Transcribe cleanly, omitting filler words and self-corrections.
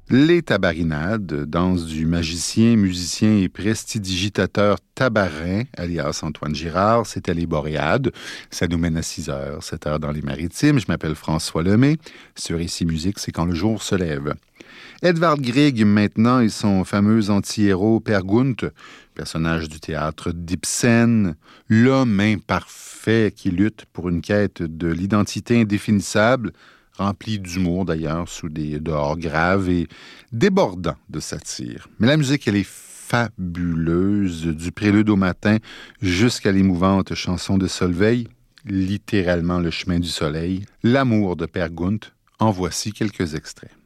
Les Tabarinades, danse du magicien, musicien et prestidigitateur Tabarin, alias Antoine Girard, c'était les Boréades. Ça nous mène à 6 heures, 7 heures dans les Maritimes. Je m'appelle François Lemay. Sur Ici Musique, c'est quand le jour se lève. Edvard Grieg, maintenant, et son fameux anti-héros Peer Gynt, personnage du théâtre d'Ibsen, l'homme imparfait qui lutte pour une quête de l'identité indéfinissable, rempli d'humour d'ailleurs, sous des dehors graves et débordants de satire. Mais la musique, elle est fabuleuse, du prélude au matin jusqu'à l'émouvante chanson de Solveig, littéralement le chemin du soleil, l'amour de Peer Gynt. En voici quelques extraits.